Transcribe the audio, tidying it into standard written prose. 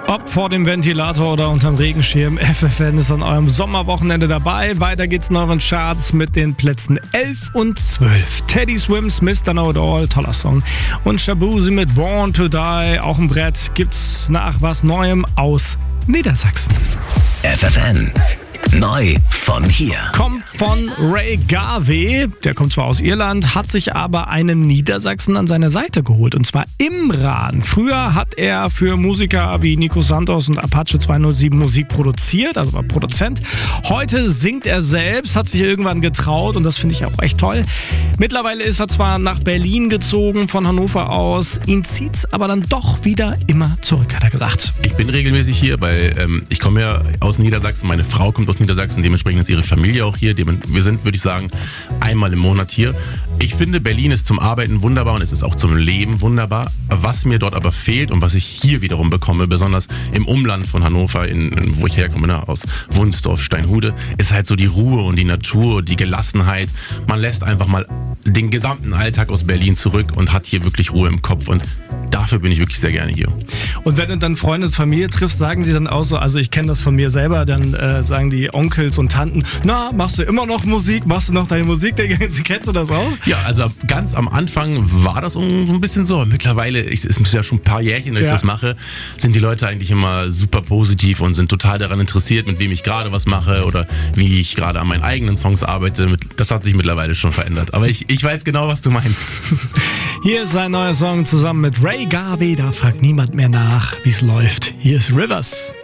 Ob vor dem Ventilator oder unterm Regenschirm, FFN ist an eurem Sommerwochenende dabei. Weiter geht's in euren Charts mit den Plätzen 11 und 12. Teddy Swims Mr. Know It All, toller Song. Und Shabuzi mit Born to Die, auch ein Brett, gibt's nach was Neuem aus Niedersachsen. FFN. Neu von hier. Kommt von Ray Garvey, der kommt zwar aus Irland, hat sich aber einen Niedersachsen an seine Seite geholt, und zwar Imran. Früher hat er für Musiker wie Nico Santos und Apache 207 Musik produziert, also war Produzent. Heute singt er selbst, hat sich irgendwann getraut, und das finde ich auch echt toll. Mittlerweile ist er zwar nach Berlin gezogen, von Hannover aus, ihn zieht's aber dann doch wieder immer zurück, hat er gesagt. Ich bin regelmäßig hier, weil ich komme ja aus Niedersachsen, meine Frau kommt aus Niedersachsen, dementsprechend ist ihre Familie auch hier. Wir sind, würde ich sagen, einmal im Monat hier. Ich finde, Berlin ist zum Arbeiten wunderbar und es ist auch zum Leben wunderbar. Was mir dort aber fehlt und was ich hier wiederum bekomme, besonders im Umland von Hannover, wo ich herkomme, aus Wunsdorf, Steinhude, ist halt so die Ruhe und die Natur, die Gelassenheit. Man lässt einfach mal den gesamten Alltag aus Berlin zurück und hat hier wirklich Ruhe im Kopf, und dafür bin ich wirklich sehr gerne hier. Und wenn du dann Freunde und Familie triffst, sagen die dann auch so, also ich kenne das von mir selber, dann sagen die Onkels und Tanten, na, machst du immer noch Musik? Machst du noch deine Musik? Kennst du das auch? Ja, also ganz am Anfang war das so ein bisschen so. Mittlerweile, es ist ja schon ein paar Jährchen, dass ich das mache, sind die Leute eigentlich immer super positiv und sind total daran interessiert, mit wem ich gerade was mache oder wie ich gerade an meinen eigenen Songs arbeite. Das hat sich mittlerweile schon verändert. Aber ich weiß genau, was du meinst. Hier ist ein neuer Song zusammen mit Ray Garvey. Da fragt niemand mehr nach, wie es läuft. Hier ist Rivers.